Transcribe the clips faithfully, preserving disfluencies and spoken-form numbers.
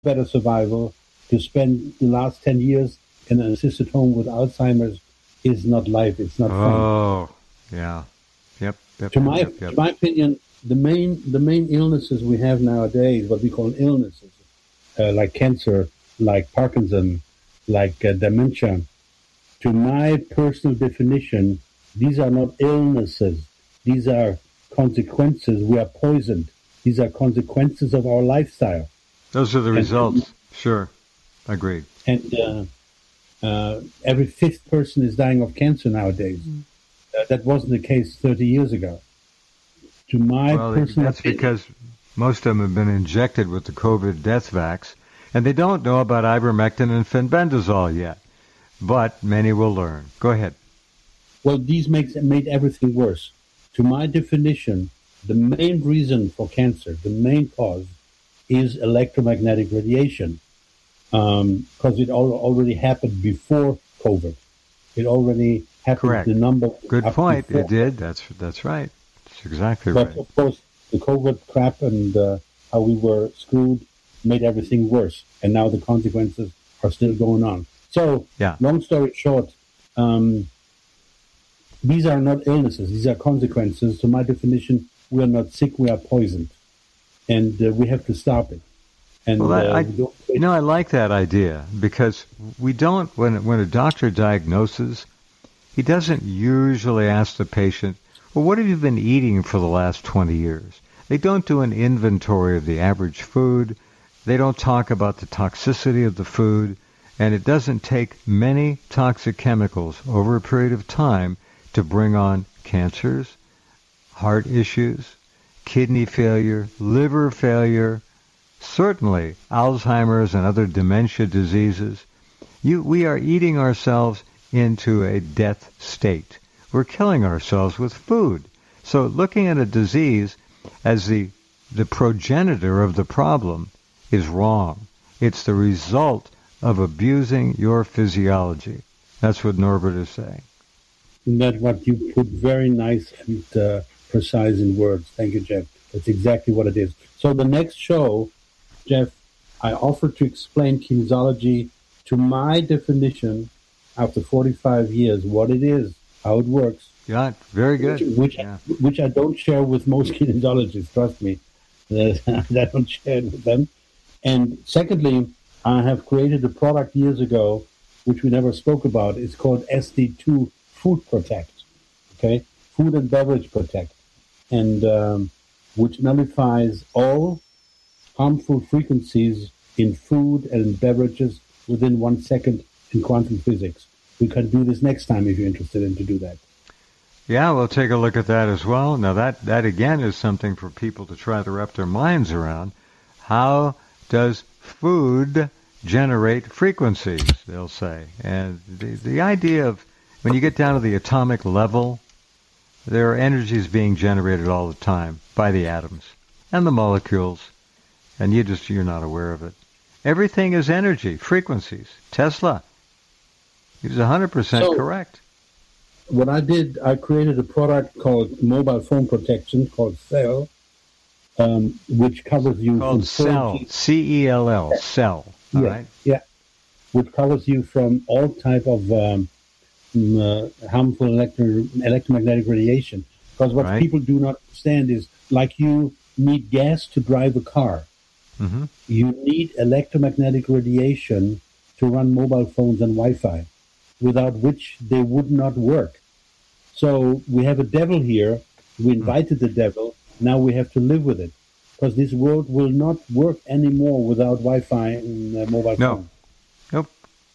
better survival. To spend the last ten years in an assisted home with Alzheimer's is not life. It's not fun. Oh, yeah. Yep, yep, To yep, my yep, yep. to my opinion, the main the main illnesses we have nowadays, what we call illnesses, uh, like cancer, like Parkinson, like uh, dementia. To my personal definition, these are not illnesses. These are consequences. We are poisoned. These are consequences of our lifestyle. Those are the And- results. Sure. Agreed. And uh, uh, every fifth person is dying of cancer nowadays. Uh, that wasn't the case thirty years ago. To my Well, personal that's opinion, because most of them have been injected with the COVID death vax, and they don't know about ivermectin and fenbendazole yet. But many will learn. Go ahead. well, these makes made everything worse. To my definition, the main reason for cancer, the main cause, is electromagnetic radiation, because it all, already happened before COVID. It already happened. Correct. The number. Good up point. before. It did. That's that's right. That's exactly But right. of course, the COVID crap and uh, how we were screwed made everything worse, and now the consequences are still going on. So, Yeah. long story short, um, these are not illnesses; these are consequences. To my definition, we are not sick; we are poisoned, and uh, we have to stop it. And Well, that, uh, I, we don't- you know, I like that idea because we don't. When when a doctor diagnoses, he doesn't usually ask the patient, "Well, what have you been eating for the last twenty years?" They don't do an inventory of the average food. They don't talk about the toxicity of the food, and it doesn't take many toxic chemicals over a period of time to bring on cancers, heart issues, kidney failure, liver failure, certainly Alzheimer's and other dementia diseases. You, we are eating ourselves into a death state. We're killing ourselves with food. So looking at a disease as the the progenitor of the problem is wrong. It's the result of abusing your physiology. That's what Norbert is saying. That's what you put very nice and uh, precise in words. Thank you, Jeff. That's exactly what it is. So the next show, Jeff, I offer to explain kinesiology to my definition after forty-five years, what it is, how it works, Yeah, very good. which which, Yeah. which I don't share with most kinesiologists, trust me. I don't share it with them. And secondly, I have created a product years ago, which we never spoke about. It's called S D two Food Protect, okay? Food and Beverage Protect, and um, which nullifies all harmful frequencies in food and beverages within one second in quantum physics. We can do this next time if you're interested in to do that. Yeah, we'll take a look at that as well. Now, that, that again is something for people to try to wrap their minds around. How does food generate frequencies, they'll say. And the, the idea of when you get down to the atomic level, there are energies being generated all the time by the atoms and the molecules, and you just, you're not aware of it. Everything is energy, frequencies. Tesla, he was one hundred percent So- correct. What I did, I created a product called mobile phone protection called Cell, um, which covers you Called from Cell, four G C E L L, Cell, all yeah, right? yeah, which covers you from all type of um, mm, uh, harmful electro- electromagnetic radiation. Because what Right. people do not understand is, like you need gas to drive a car, Mm-hmm. you need electromagnetic radiation to run mobile phones and Wi-Fi, without which they would not work. So we have a devil here. We invited the devil. Now we have to live with it, because this world will not work anymore without Wi-Fi and uh, mobile No. phone. Nope.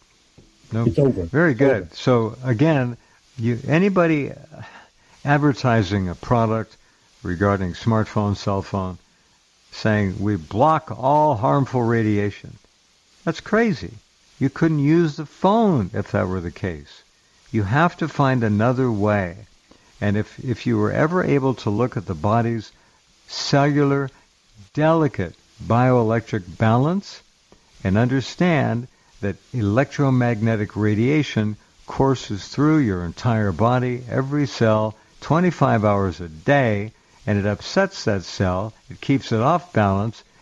Nope. It's over. Very good. Over. So again, you anybody advertising a product regarding smartphone, cell phone, saying we block all harmful radiation, that's crazy. You couldn't use the phone if that were the case. You have to find another way. And if, if you were ever able to look at the body's cellular, delicate bioelectric balance and understand that electromagnetic radiation courses through your entire body, every cell, twenty-five hours a day, and it upsets that cell, it keeps it off balance,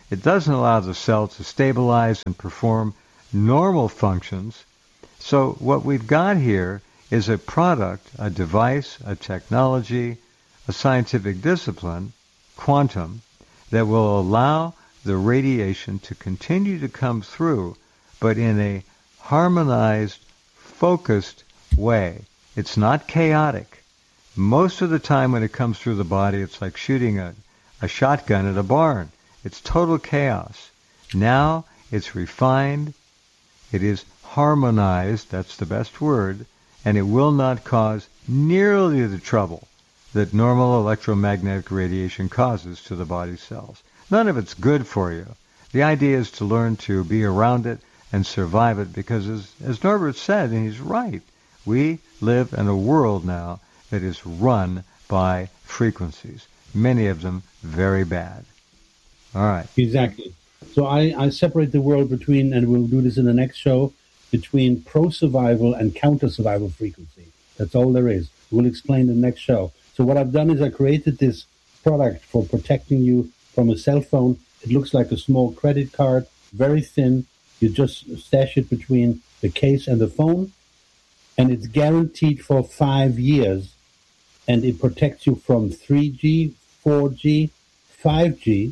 It doesn't allow the cell to stabilize and perform normal functions. So what we've got here is a product, a device, a technology, a scientific discipline, quantum, that will allow the radiation to continue to come through, but in a harmonized, focused way. It's not chaotic. Most of the time when it comes through the body, it's like shooting a, a shotgun at a barn. It's total chaos. Now it's refined, it is harmonized, that's the best word, and it will not cause nearly the trouble that normal electromagnetic radiation causes to the body cells. None of it's good for you. The idea is to learn to be around it and survive it because, as, as Norbert said, and he's right, we live in a world now that is run by frequencies, many of them very bad. All right. Exactly. So I, I separate the world between, and we'll do this in the next show, between pro-survival and counter-survival frequency. That's all there is. We'll explain in the next show. So what I've done is I created this product for protecting you from a cell phone. It looks like a small credit card, very thin. You just stash it between the case and the phone, and it's guaranteed for five years, and it protects you from three G, four G, five G,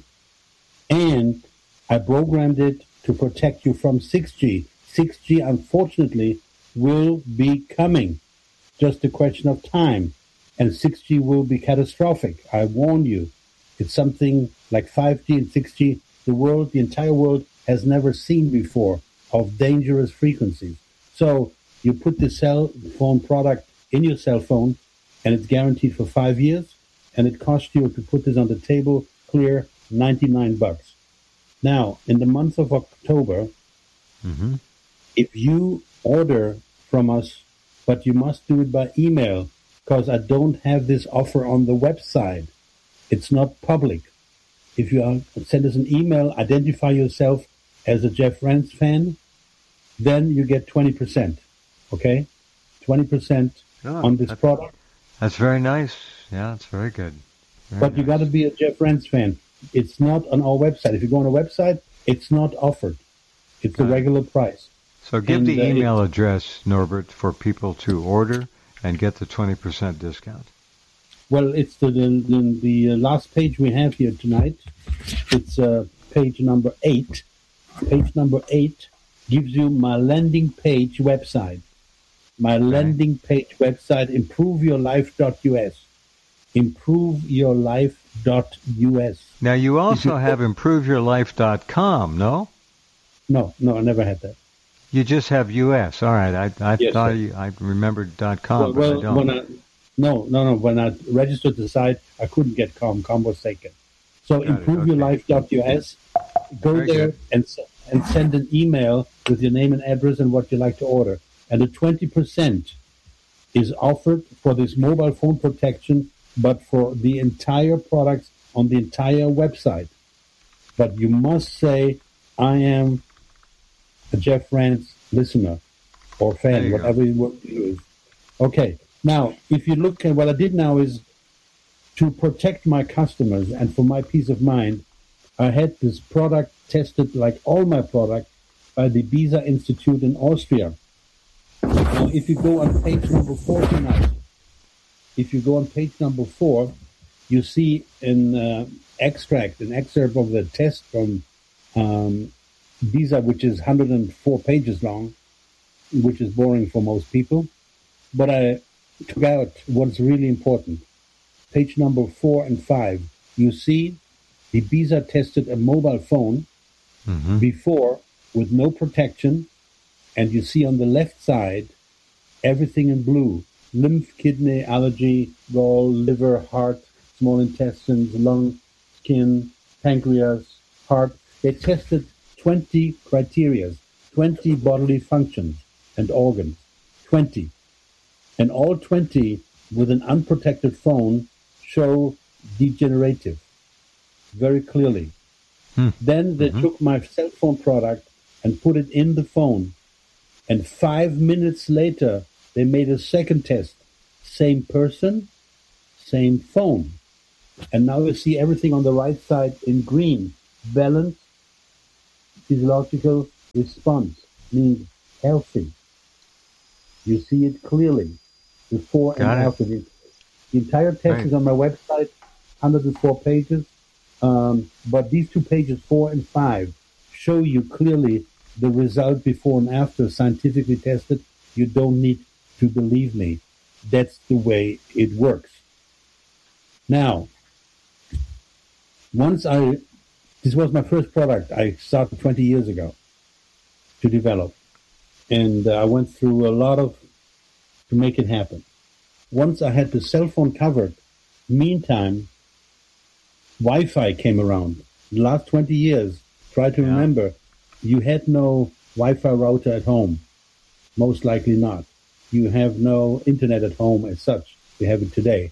and I programmed it to protect you from six G. six G, unfortunately, will be coming. Just a question of time. And six G will be catastrophic. I warn you. It's something like five G and six G the world, the entire world, has never seen before of dangerous frequencies. So you put the cell phone product in your cell phone, and it's guaranteed for five years, and it costs you to put this on the table clear ninety-nine bucks. Now, in the month of October, mm-hmm. if you order from us, but you must do it by email, because I don't have this offer on the website. It's not public. If you are, send us an email, identify yourself as a Jeff Rense fan, then you get twenty percent, okay? twenty percent oh, on this that's, product. That's very nice. Yeah, it's very good. Very but nice. You got to be a Jeff Rense fan. It's not on our website. If you go on our website, it's not offered. It's the regular price. So give and, the uh, email address, Norbert, for people to order and get the twenty percent discount. Well, it's the the, the last page we have here tonight. It's uh, page number eight. Page number eight gives you my landing page website. My okay. landing page website, improve your life dot U S. improve your life dot U S. Now, you also have improve your life dot com, no? No, no, I never had that. You just have U S. All right. I, I yes, thought sir. you, I remembered .com, well, but well, I don't. When I, no, no, no. When I registered the site, I couldn't get com. Com was taken. So Got improve okay. your life dot U S. Go Very there and and send an email with your name and address and what you like to order. And the twenty percent is offered for this mobile phone protection, but for the entire products on the entire website. But you must say, I am a Jeff Rense listener or fan, whatever you use. Okay. Now, if you look at what I did now is to protect my customers and for my peace of mind, I had this product tested, like all my products, by the BISA Institute in Austria. Now, if you go on page number four tonight, if you go on page number four, you see an uh, extract, an excerpt of the test from um, BISA, which is one hundred four pages long, which is boring for most people. But I took out what's really important. Page number four and five, you see the BISA tested a mobile phone mm-hmm. before with no protection, and you see on the left side everything in blue: lymph, kidney, allergy, gall, liver, heart, small intestines, lung, skin, pancreas, heart. They tested twenty criteria, twenty bodily functions and organs, twenty. And all twenty with an unprotected phone show degenerative very clearly. Hmm. Then they mm-hmm. took my cell phone product and put it in the phone. And five minutes later, they made a second test. Same person, same phone. And now you see everything on the right side in green. Balanced, physiological response, means healthy. You see it clearly before Got and it. after. The, the entire test Right. is on my website, one hundred four pages. Um, but these two pages, four and five, show you clearly the result before and after, scientifically tested. You don't need to believe me. That's the way it works. Now, once I, this was my first product I started twenty years ago to develop. And uh, I went through a lot of, to make it happen. Once I had the cell phone covered, meantime, Wi-Fi came around. The last twenty years, try to Yeah. remember, you had no Wi-Fi router at home. Most likely not. You have no internet at home as such. We have it today.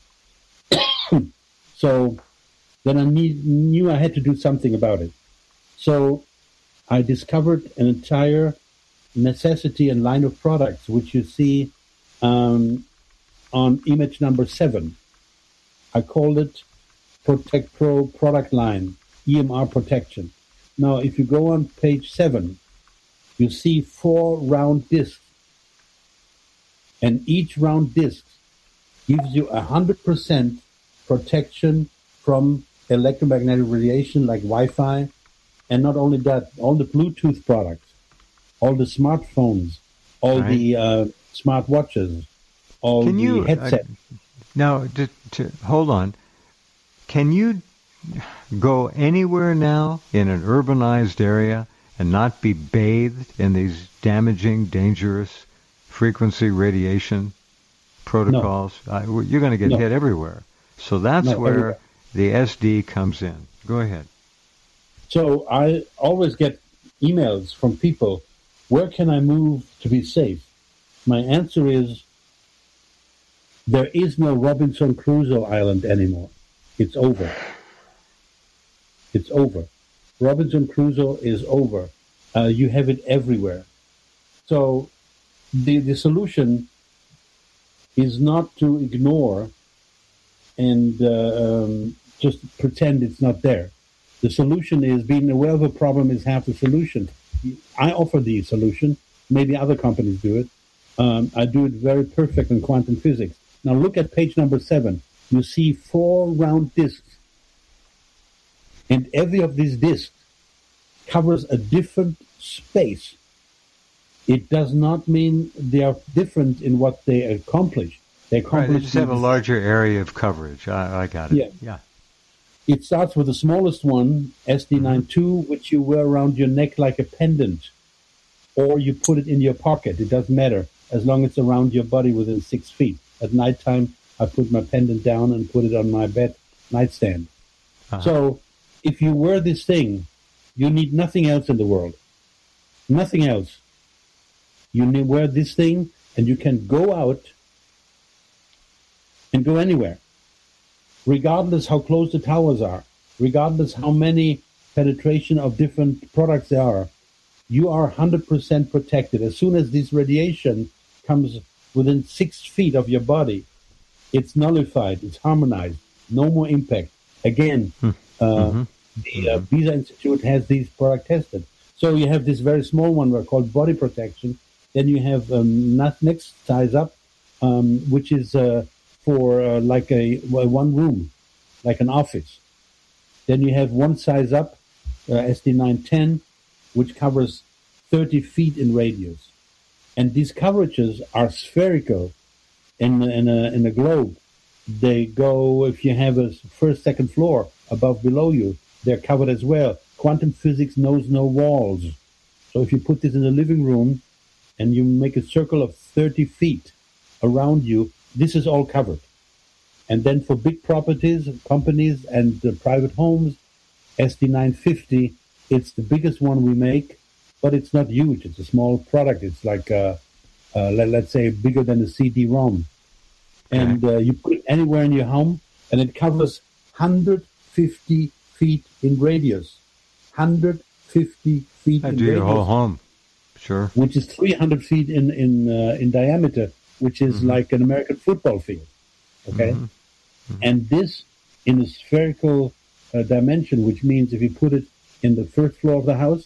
So then I need, knew I had to do something about it. So I discovered an entire necessity and line of products, which you see um, on image number seven. I called it Protect Pro product line, E M R protection. Now, if you go on page seven, you see four round discs. And each round disc gives you one hundred percent protection from electromagnetic radiation like Wi-Fi. And not only that, all the Bluetooth products, all the smartphones, all Right. the uh, smart watches, all Can the you, headsets. uh, now, to, to, hold on. Can you go anywhere now in an urbanized area and not be bathed in these damaging, dangerous frequency radiation protocols? No. Uh, you're going to get no. hit everywhere. So that's no, where everywhere. the S D comes in. Go ahead. So I always get emails from people, where can I move to be safe? My answer is, there is no Robinson Crusoe Island anymore. It's over. It's over. Robinson Crusoe is over. Uh, you have it everywhere. So the, the solution is not to ignore and uh, um, just pretend it's not there. The solution is being aware of a problem is half the solution. I offer the solution. Maybe other companies do it. Um, I do it very perfect in quantum physics. Now look at page number seven. You see four round discs. And every of these discs covers a different space. It does not mean they are different in what they accomplish. They accomplish. Right, they just have a larger area of coverage. I, I got it. Yeah. yeah. It starts with the smallest one, S D ninety-two, mm-hmm. which you wear around your neck like a pendant. Or you put it in your pocket. It doesn't matter, as long as it's around your body within six feet. At nighttime, I put my pendant down and put it on my bed nightstand. Uh-huh. So if you wear this thing, you need nothing else in the world. Nothing else. You need wear this thing, and you can go out and go anywhere, regardless how close the towers are, regardless how many penetration of different products there are. You are one hundred percent protected. As soon as this radiation comes within six feet of your body, it's nullified, it's harmonized, no more impact. Again, mm-hmm. uh, the uh, Visa Institute has these products tested. So you have this very small one we're called body protection. Then you have um, next size up, um, which is uh, for uh, like a well, one room, like an office. Then you have one size up, uh, S D nine ten, which covers thirty feet in radius. And these coverages are spherical in, in, a, in a globe. They go, if you have a first, second floor above, below you, they're covered as well. Quantum physics knows no walls. So if you put this in the living room and you make a circle of thirty feet around you, this is all covered. And then for big properties, companies, and uh, private homes, S D nine fifty, it's the biggest one we make, but it's not huge. It's a small product. It's like, uh, uh, let, let's say, bigger than a C D ROM. Okay. And uh, you put it anywhere in your home, and it covers one hundred fifty feet in radius. one hundred fifty feet I in do radius. your whole home, sure. Which is three hundred feet in in uh, in diameter, which is mm-hmm. like an American football field. Okay, mm-hmm. Mm-hmm. And this in a spherical uh, dimension, which means if you put it in the first floor of the house,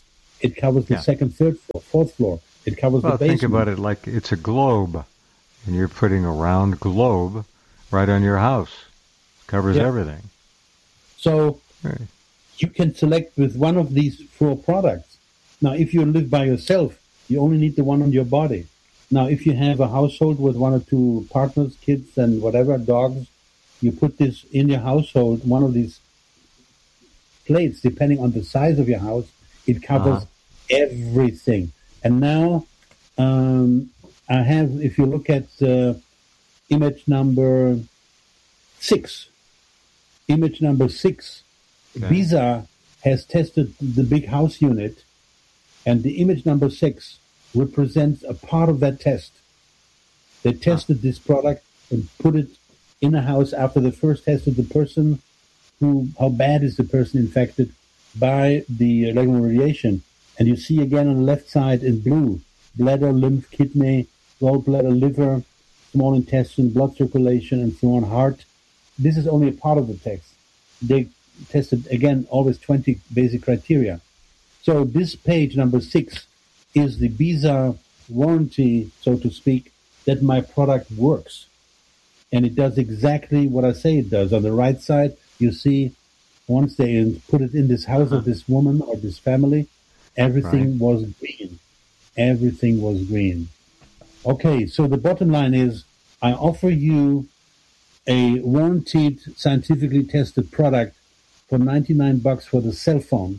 It covers the Yeah. second, third, floor, fourth floor. It covers Well, the basement. think about it like it's a globe, and you're putting a round globe right on your house. Covers Yeah. everything. So Right. you can select with one of these four products. Now, if you live by yourself, you only need the one on your body. Now, if you have a household with one or two partners, kids, and whatever, dogs, you put this in your household, one of these plates, depending on the size of your house, it covers Uh-huh. everything. And now, um, I have, if you look at uh, image number six, image number six, Okay. Visa has tested the big house unit, and the image number six represents a part of that test. They tested this product and put it in a house after they first tested the person, who, how bad is the person infected by the electromagnetic radiation. And you see again on the left side in blue, bladder, lymph, kidney, gallbladder, liver, small intestine, blood circulation, and so on, heart. This is only a part of the text. They tested, again, always twenty basic criteria. So this page, number six, is the Visa warranty, so to speak, that my product works. And it does exactly what I say it does. On the right side, you see, once they put it in this house of this woman or this family, everything was green. Everything was green. Okay, so the bottom line is, I offer you a warranted, scientifically tested product for ninety-nine bucks for the cell phone,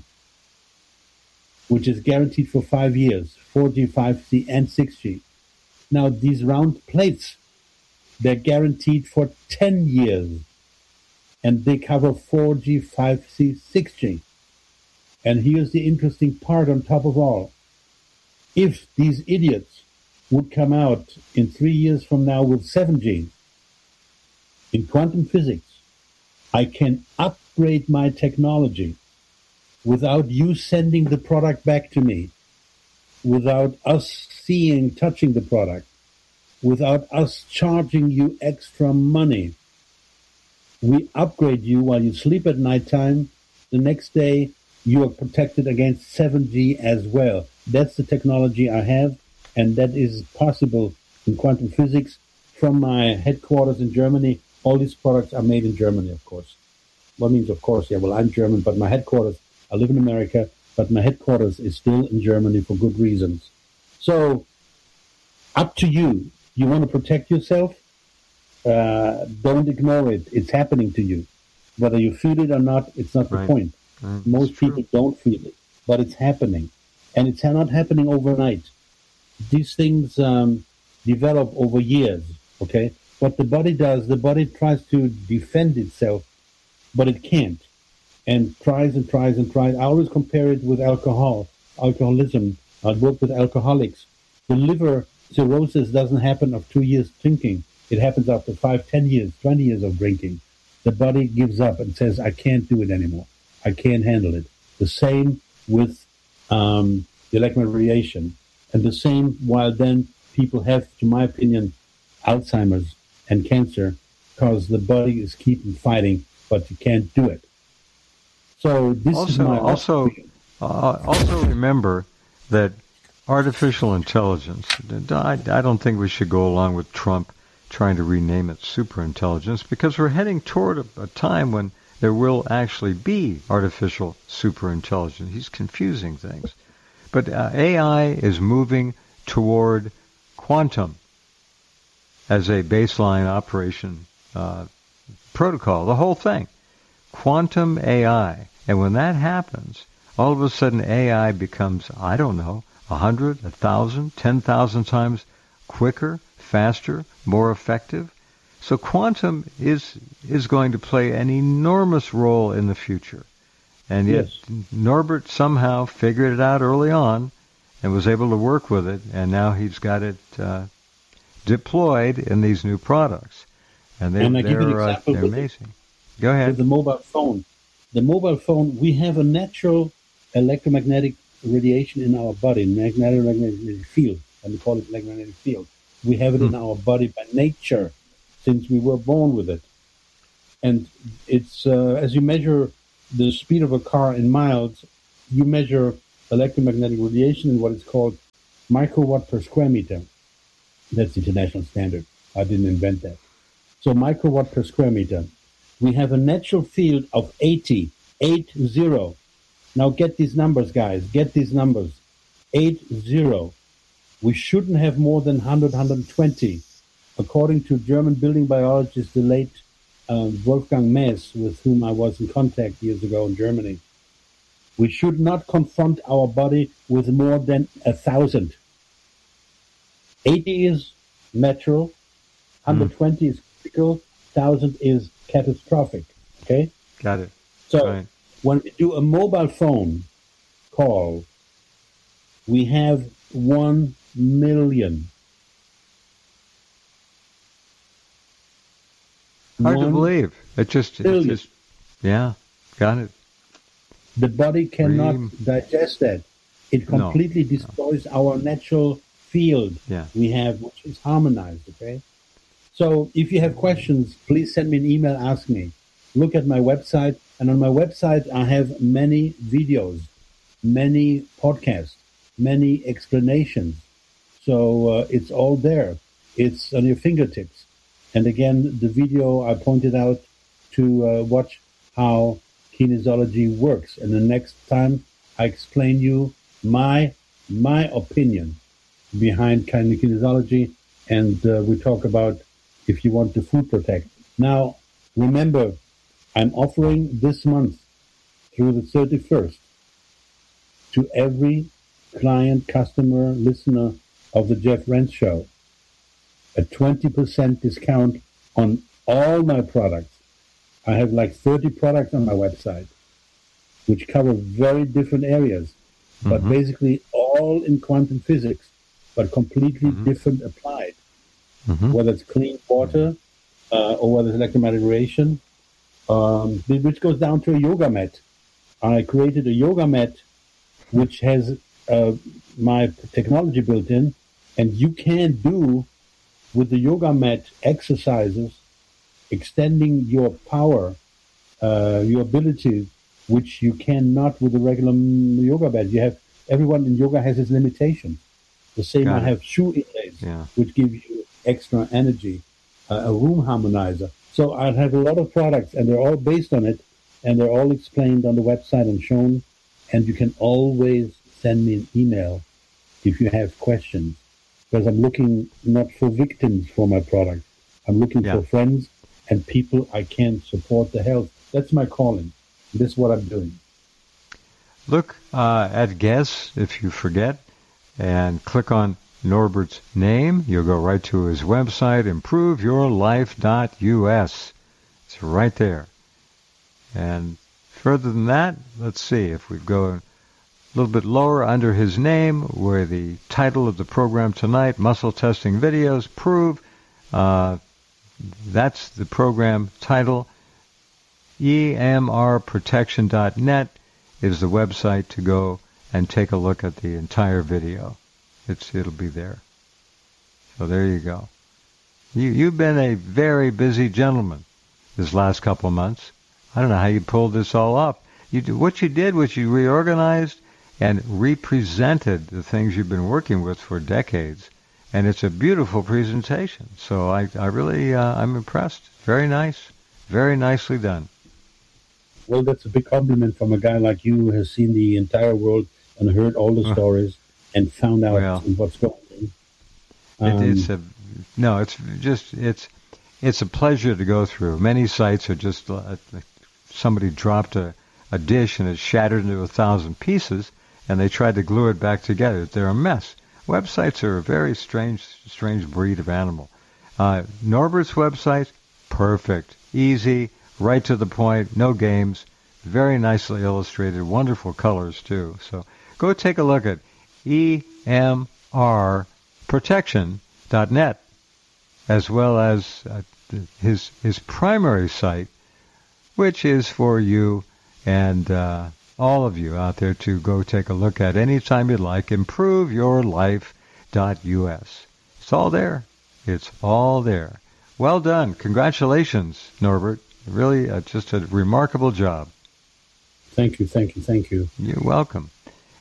which is guaranteed for five years, four G, five G, and six G. Now, these round plates, they're guaranteed for ten years, and they cover four G, five G, six G. And here's the interesting part on top of all. If these idiots would come out in three years from now with seven G, in quantum physics, I can upgrade my technology without you sending the product back to me, without us seeing, touching the product, without us charging you extra money. We upgrade you while you sleep at nighttime. The next day, you are protected against seven G as well. That's the technology I have, and that is possible in quantum physics. From my headquarters in Germany, all these products are made in Germany, of course. What means, of course? Yeah, well, I'm German, but my headquarters, I live in America, but my headquarters is still in Germany for good reasons. So, up to you. You want to protect yourself? Uh, don't ignore it. It's happening to you. Whether you feel it or not, it's not the Right. point. Right. Most It's true. people don't feel it, but it's happening. And it's not happening overnight. These things um, develop over years, okay? What the body does, the body tries to defend itself, but it can't. And tries and tries and tries. I always compare it with alcohol, alcoholism. I work with alcoholics. The liver cirrhosis doesn't happen after two years drinking. It happens after five, ten years, twenty years of drinking. The body gives up and says, I can't do it anymore. I can't handle it. The same with um, the electromagnetic radiation. And the same while then people have, to my opinion, Alzheimer's and cancer, because the body is keeping fighting, but you can't do it. So this is Also, my also, uh, also remember that artificial intelligence, I, I don't think we should go along with Trump trying to rename it superintelligence, because we're heading toward a, a time when there will actually be artificial superintelligence. He's confusing things. But uh, A I is moving toward quantum as a baseline operation uh, protocol, the whole thing. Quantum A I. And when that happens, all of a sudden A I becomes, I don't know, a hundred, a thousand, ten thousand times quicker, faster, more effective. So quantum is is going to play an enormous role in the future. And yet Yes. Norbert somehow figured it out early on and was able to work with it, and now he's got it uh, deployed in these new products. And they're, And I give you an they're, uh, example they're with it. amazing. Go with ahead. the mobile phone. The mobile phone, we have a natural electromagnetic radiation in our body, magnetic, magnetic field, and we call it electromagnetic field. We have it in our body by nature, since we were born with it. And it's, uh, as you measure the speed of a car in miles, you measure electromagnetic radiation in what is called microwatt per square meter. That's the international standard. I didn't invent that. So microwatt per square meter. We have a natural field of eighty, eight zero. Now get these numbers, guys. Get these numbers. Eight zero. We shouldn't have more than one hundred, one hundred twenty. According to German building biologist, the late uh, Wolfgang Mess, with whom I was in contact years ago in Germany, we should not confront our body with more than a thousand. eighty is natural, one hundred twenty mm. is critical, one thousand is catastrophic. Okay? Got it. So right. when we do a mobile phone call, we have one million. Hard to believe. It just, it just, yeah, got it. The body cannot Dream. digest that. It completely no, destroys no. our natural field yeah. we have, which is harmonized, okay? So if you have questions, please send me an email, ask me. Look at my website, and on my website I have many videos, many podcasts, many explanations. So uh, it's all there. It's on your fingertips. And again, the video I pointed out to uh, watch how kinesiology works. And the next time I explain you my my opinion behind kinesiology, and uh, we talk about if you want to food protect. Now, remember, I'm offering this month through the thirty-first to every client, customer, listener of the Jeff Rense Show a twenty percent discount on all my products. I have like thirty products on my website, which cover very different areas, mm-hmm. but basically all in quantum physics, but completely mm-hmm. different applied. Mm-hmm. Whether it's clean water uh, or whether it's electromagnetic radiation, um, which goes down to a yoga mat. I created a yoga mat which has uh, my technology built in, and you can do with the yoga mat exercises, extending your power, uh, your abilities, which you cannot with the regular yoga mat. You have everyone in yoga has its limitations. The same Got I it. have shoe inlays, yeah. which give you extra energy, uh, a room harmonizer. So I have a lot of products, and they're all based on it, and they're all explained on the website and shown. And you can always send me an email if you have questions, because I'm looking not for victims for my product. I'm looking yeah. for friends and people I can support the health. That's my calling. This is what I'm doing. Look uh, at Guess if you forget, and click on Norbert's name. You'll go right to his website, improve your life dot U S. It's right there. And further than that, let's see if we go a little bit lower under his name, where the title of the program tonight, Muscle Testing Videos, Prove. Uh, that's the program title. E M R protection dot net is the website to go and take a look at the entire video. It's it'll be there. So there you go. You you've been a very busy gentleman this last couple of months. I don't know how you pulled this all off. You what you did was you reorganized and represented the things you've been working with for decades, and it's a beautiful presentation. So I I really uh, I'm impressed. Very nice, very nicely done. Well, that's a big compliment from a guy like you who has seen the entire world and heard all the stories and found out well, what's going on. Um, it, it's a no. It's just it's it's a pleasure to go through. Many sites are just uh, somebody dropped a, a dish and it shattered into a thousand pieces, and they tried to glue it back together. They're a mess. Websites are a very strange strange breed of animal. Uh, Norbert's website, perfect, easy, right to the point, no games, very nicely illustrated, wonderful colors too. So go take a look at E M R protection dot net, as well as uh, his his primary site, which is for you and uh, all of you out there to go take a look at anytime you'd like, improve your life dot U S. It's all there. It's all there. Well done. Congratulations, Norbert. Really uh, just a remarkable job. Thank you, thank you, thank you. You're welcome.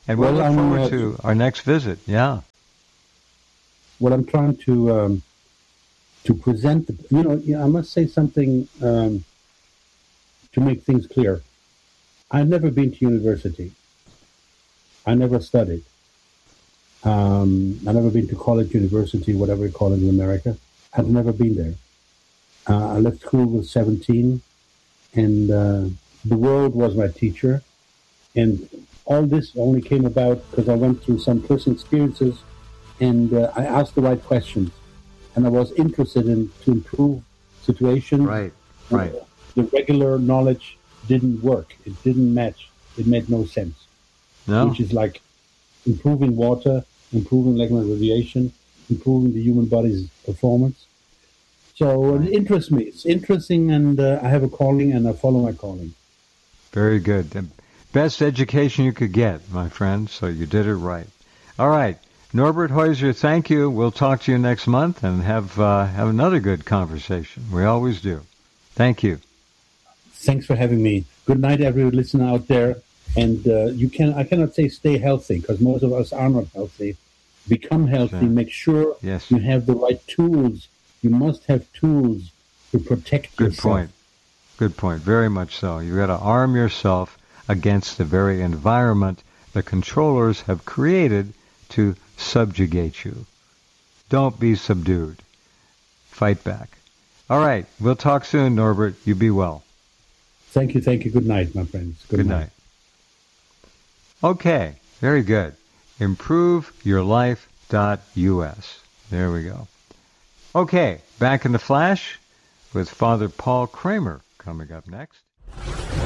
And we'll Well, look I'm, forward uh, to our next visit. Yeah. Well, I'm trying to um, to present. The, you know, yeah, I must say something um, to make things clear. I've never been to university. I never studied. Um, I've never been to college, university, whatever you call it in America. I've never been there. Uh, I left school with seventeen, and uh, the world was my teacher. And all this only came about because I went through some personal experiences, and uh, I asked the right questions, and I was interested in to improve situations. Right, right. The regular knowledge didn't work. It didn't match. It made no sense. No. Which is like improving water, improving electromagnetic radiation, improving the human body's performance. So it interests me. It's interesting, and uh, I have a calling, and I follow my calling. Very good. The best education you could get, my friend, so you did it right. All right. Norbert Heuser, thank you. We'll talk to you next month and have uh, have another good conversation. We always do. Thank you. Thanks for having me. Good night, every listener out there. And uh, you can I cannot say stay healthy, because most of us are not healthy. Become healthy. Sure. Make sure Yes. you have the right tools. You must have tools to protect Good yourself. point. Good point. Very much so. You've got to arm yourself against the very environment the controllers have created to subjugate you. Don't be subdued. Fight back. All right. We'll talk soon, Norbert. You be well. Thank you. Thank you. Good night, my friends. Good, Good night. night. Okay. Very good. improve your life dot U S. There we go. Okay. Back in the flash with Father Paul Kramer coming up next.